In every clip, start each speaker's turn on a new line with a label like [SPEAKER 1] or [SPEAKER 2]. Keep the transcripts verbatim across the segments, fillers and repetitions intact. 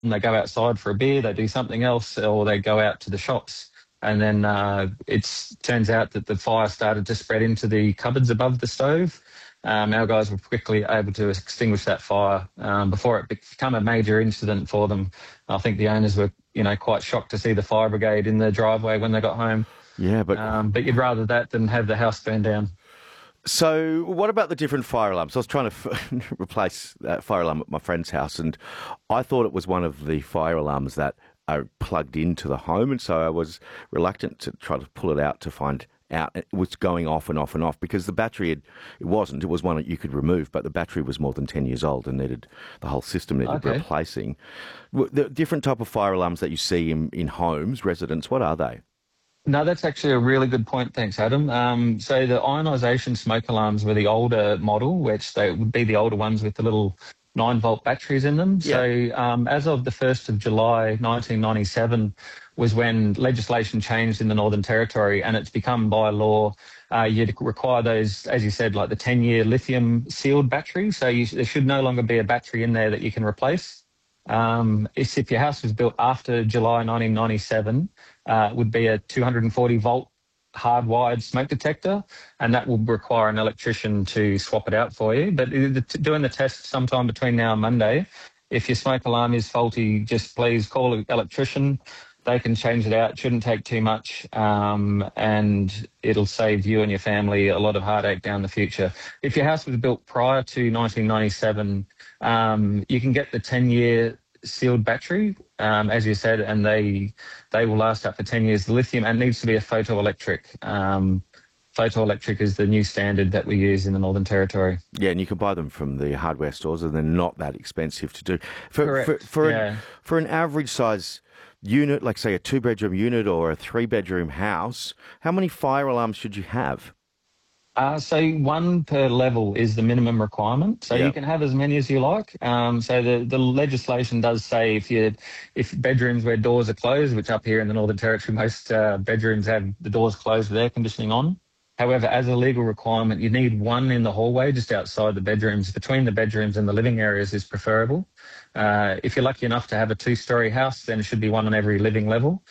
[SPEAKER 1] and they go outside for a beer, they do something else, or they go out to the shops. And then uh, it turns out that the fire started to spread into the cupboards above the stove. Um, our guys were quickly able to extinguish that fire um, before it became a major incident for them. I think the owners were, you know, quite shocked to see the fire brigade in the driveway when they got home.
[SPEAKER 2] Yeah, but
[SPEAKER 1] Um, but you'd rather that than have the house burned down.
[SPEAKER 2] So, what about the different fire alarms? I was trying to f- replace that fire alarm at my friend's house, and I thought it was one of the fire alarms that are plugged into the home, and so I was reluctant to try to pull it out to find out it was going off and off and off because the battery had, it wasn't. It was one that you could remove, but the battery was more than ten years old and needed the whole system needed
[SPEAKER 1] Okay.
[SPEAKER 2] replacing. The different type of fire alarms that you see in, in homes, residents, what are they?
[SPEAKER 1] No, that's actually a really good point. Thanks, Adam. Um, so the ionisation smoke alarms were the older model, which they would be the older ones with the little nine volt batteries in them.
[SPEAKER 2] Yeah.
[SPEAKER 1] So um, as of the first of July nineteen ninety-seven was when legislation changed in the Northern Territory, and it's become by law uh, you'd require those, as you said, like the ten year lithium sealed battery. So you, there should no longer be a battery in there that you can replace. Um, if, if your house was built after July nineteen ninety-seven, uh, it would be a two hundred forty volt hardwired smoke detector, and that will require an electrician to swap it out for you. But doing the test sometime between now and Monday, if your smoke alarm is faulty, just please call an electrician. They can change it out. It shouldn't take too much, um, and it'll save you and your family a lot of heartache down the future. If your house was built prior to nineteen ninety-seven, um, you can get the ten year sealed battery, um, as you said, and they they will last up for ten years. The lithium, and it needs to be a photoelectric. Um, photoelectric is the new standard that we use in the Northern Territory.
[SPEAKER 2] Yeah, and you can buy them from the hardware stores, and they're not that expensive to do. For
[SPEAKER 1] Correct.
[SPEAKER 2] for for,
[SPEAKER 1] Yeah.
[SPEAKER 2] an, for an average size unit, like say a two bedroom unit or a three bedroom house, how many fire alarms should you have?
[SPEAKER 1] Uh, so one per level is the minimum requirement. So
[SPEAKER 2] Yep.
[SPEAKER 1] you can have as many as you like. Um, so the, the legislation does say if you if bedrooms where doors are closed, which up here in the Northern Territory most uh, bedrooms have the doors closed with air conditioning on. However, as a legal requirement, you need one in the hallway just outside the bedrooms. Between the bedrooms and the living areas is preferable. Uh, if you're lucky enough to have a two-storey house, then it should be one on every living level.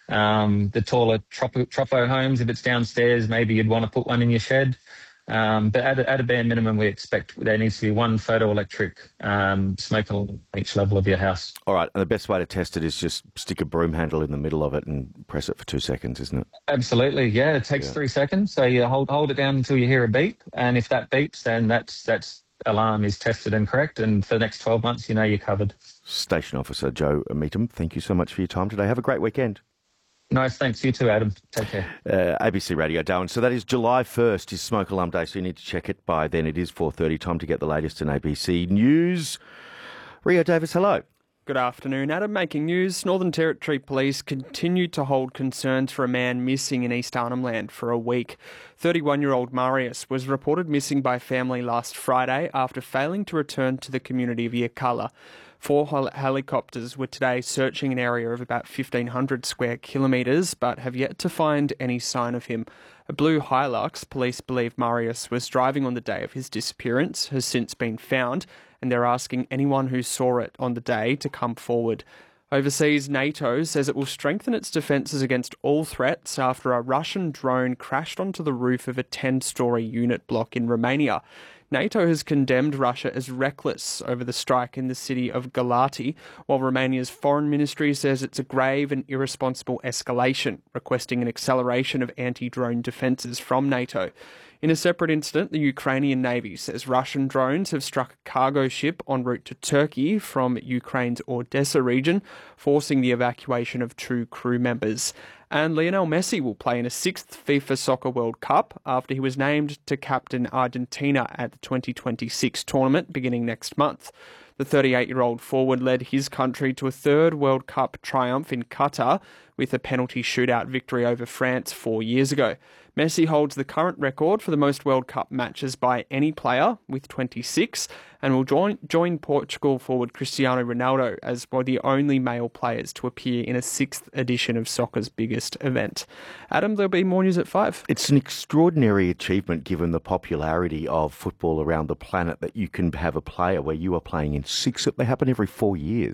[SPEAKER 1] Um, the taller tropo, tropo homes, if it's downstairs, maybe you'd want to put one in your shed. Um, but at a, at a bare minimum, we expect there needs to be one photoelectric um, smoke alarm on each level of your house.
[SPEAKER 2] All right, and the best way to test it is just stick a broom handle in the middle of it and press it for two seconds, isn't it?
[SPEAKER 1] Absolutely, yeah. It takes
[SPEAKER 2] Yeah.
[SPEAKER 1] three seconds. So you hold hold it down until you hear a beep, and if that beeps, then that's that's alarm is tested and correct. And for the next twelve months, you know you're covered.
[SPEAKER 2] Station Officer Joe Meetham, thank you so much for your time today. Have a great weekend.
[SPEAKER 1] Nice, thanks. You too, Adam. Take care.
[SPEAKER 2] Uh, A B C Radio, Darwin. So that is July first is Smoke Alarm Day, so you need to check it by then. It is four thirty. Time to get the latest in A B C News. Rio Davis, hello.
[SPEAKER 3] Good afternoon, Adam. Making news. Northern Territory Police continue to hold concerns for a man missing in East Arnhem Land for a week. thirty-one-year-old Marius was reported missing by family last Friday after failing to return to the community of Yirrkala. Four hel- helicopters were today searching an area of about fifteen hundred square kilometres, but have yet to find any sign of him. A blue Hilux, police believe Marius was driving on the day of his disappearance, has since been found, and they're asking anyone who saw it on the day to come forward. Overseas, NATO says it will strengthen its defences against all threats after a Russian drone crashed onto the roof of a ten-storey unit block in Romania. NATO has condemned Russia as reckless over the strike in the city of Galati, while Romania's foreign ministry says it's a grave and irresponsible escalation, requesting an acceleration of anti-drone defences from NATO. In a separate incident, the Ukrainian Navy says Russian drones have struck a cargo ship en route to Turkey from Ukraine's Odessa region, forcing the evacuation of two crew members. And Lionel Messi will play in a sixth FIFA Soccer World Cup after he was named to captain Argentina at the twenty twenty-six tournament beginning next month. The thirty-eight-year-old forward led his country to a third World Cup triumph in Qatar with a penalty shootout victory over France four years ago. Messi holds the current record for the most World Cup matches by any player, with twenty-six, and will join, join Portugal forward Cristiano Ronaldo as one of the only male players to appear in a sixth edition of soccer's biggest event. Adam, there'll be more news at five.
[SPEAKER 2] It's an extraordinary achievement given the popularity of football around the planet that you can have a player where you are playing in six. They happen every four years.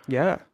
[SPEAKER 3] Yeah.